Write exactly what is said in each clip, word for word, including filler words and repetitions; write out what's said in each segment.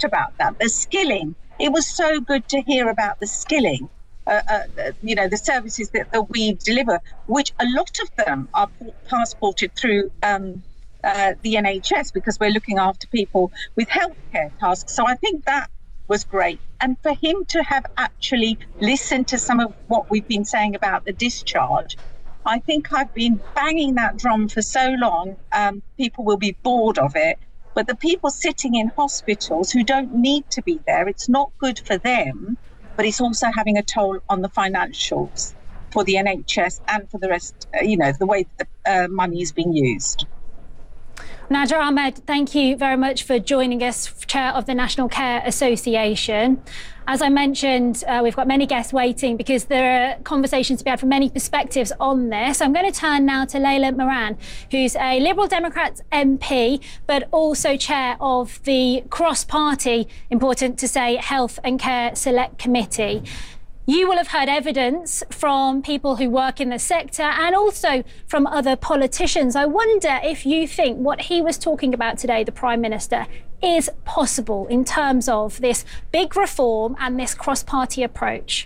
talked about that, the skilling. It was so good to hear about the skilling, uh, uh, you know, the services that, that we deliver, which a lot of them are passported through um, uh, the N H S, because we're looking after people with healthcare tasks. So I think that was great. And for him to have actually listened to some of what we've been saying about the discharge, I think I've been banging that drum for so long, um, people will be bored of it. But the people sitting in hospitals who don't need to be there, it's not good for them, but it's also having a toll on the financials for the N H S and for the rest, uh, you know, the way the uh, money is being used. Nadia Ahmed, thank you very much for joining us, Chair of the National Care Association. As I mentioned, uh, we've got many guests waiting because there are conversations to be had from many perspectives on this. I'm going to turn now to Layla Moran, who's a Liberal Democrats M P, but also Chair of the cross-party, important to say, Health and Care Select Committee. You will have heard evidence from people who work in the sector and also from other politicians. I wonder if you think what he was talking about today, the Prime Minister, is possible in terms of this big reform and this cross-party approach.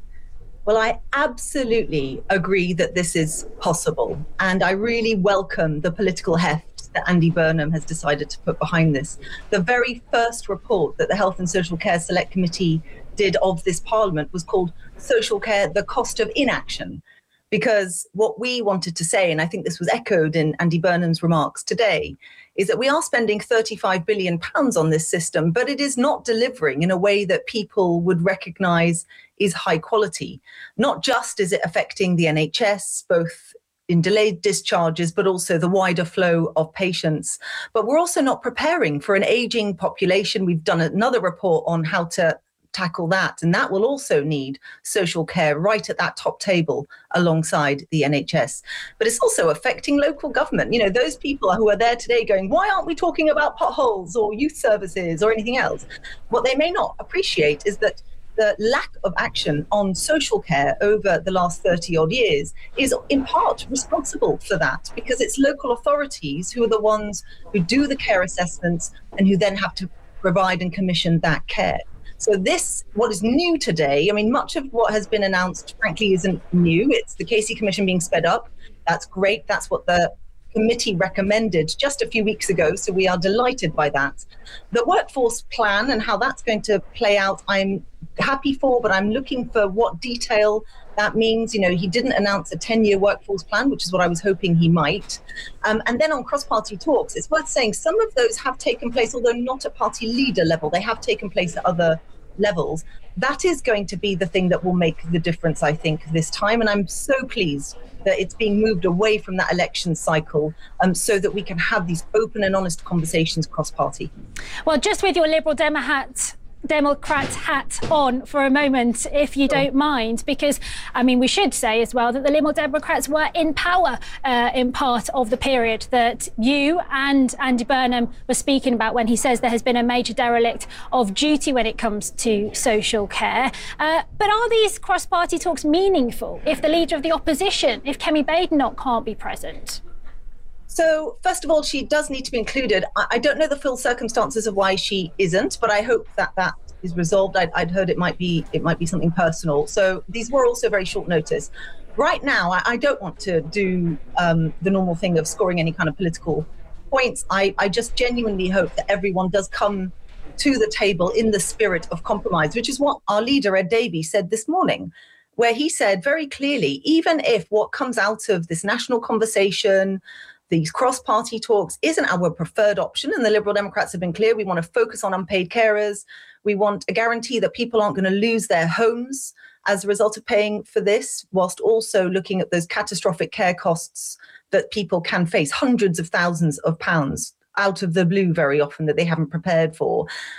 Well, I absolutely agree that this is possible. And I really welcome the political heft that Andy Burnham has decided to put behind this. The very first report that the Health and Social Care Select Committee did of this Parliament was called Social Care, the Cost of Inaction. Because what we wanted to say, and I think this was echoed in Andy Burnham's remarks today, is that we are spending thirty-five billion pounds on this system, but it is not delivering in a way that people would recognise is high quality. Not just is it affecting the N H S, both in delayed discharges, but also the wider flow of patients. But we're also not preparing for an ageing population. We've done another report on how to tackle that, and that will also need social care right at that top table alongside the N H S. But it's also affecting local government. You know, those people who are there today going, why aren't we talking about potholes or youth services or anything else? What they may not appreciate is that the lack of action on social care over the last thirty odd years is in part responsible for that, because it's local authorities who are the ones who do the care assessments and who then have to provide and commission that care. So this, what is new today, I mean, much of what has been announced, frankly, isn't new. It's the Casey Commission being sped up. That's great. That's what the committee recommended just a few weeks ago. So we are delighted by that. The workforce plan and how that's going to play out, I'm happy for, but I'm looking for what detail that means. You know, he didn't announce a ten-year workforce plan, which is what I was hoping he might. Um, and then on cross-party talks, it's worth saying some of those have taken place, although not at party leader level. They have taken place at other levels. That is going to be the thing that will make the difference, I think, this time. And I'm so pleased that it's being moved away from that election cycle um, so that we can have these open and honest conversations cross-party. Well, just with your Liberal Demo hat, Democrat hat on for a moment, if you don't mind, because, I mean, we should say as well that the Liberal Democrats were in power uh, in part of the period that you and Andy Burnham were speaking about when he says there has been a major derelict of duty when it comes to social care. Uh, but are these cross-party talks meaningful if the leader of the opposition, if Kemi Badenoch, can't be present? So, first of all, she does need to be included. I, I don't know the full circumstances of why she isn't, but I hope that that is resolved. I'd, I'd heard it might be it might be something personal. So these were also very short notice. Right now, I, I don't want to do um, the normal thing of scoring any kind of political points. I, I just genuinely hope that everyone does come to the table in the spirit of compromise, which is what our leader, Ed Davey, said this morning, where he said very clearly, even if what comes out of this national conversation, these cross-party talks, isn't our preferred option, and the Liberal Democrats have been clear, we want to focus on unpaid carers. We want a guarantee that people aren't going to lose their homes as a result of paying for this, whilst also looking at those catastrophic care costs that people can face, hundreds of thousands of pounds out of the blue very often that they haven't prepared for.